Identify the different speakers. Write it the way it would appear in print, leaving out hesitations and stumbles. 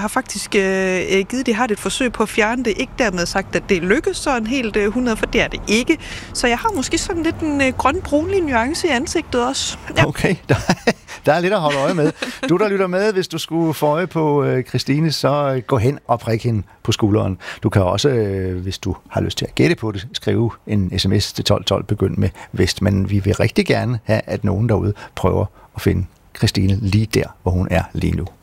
Speaker 1: har faktisk givet det her et forsøg på at fjerne det. Ikke dermed sagt, at det lykkes sådan helt 100, for det er det ikke. Så jeg har måske sådan lidt en grøn-brunlig nuance i ansigtet også. Ja.
Speaker 2: Okay, der er lidt at holde øje med. Du, der lytter med, hvis du skulle få øje på Christine, så gå hen og prik hende på skulderen. Du kan også, hvis du har lyst til at gætte på det, skrive en sms til 1212, begynd med Vest. Men vi vil rigtig gerne have, at nogen derude prøver at finde Christine lige der, hvor hun er lige nu.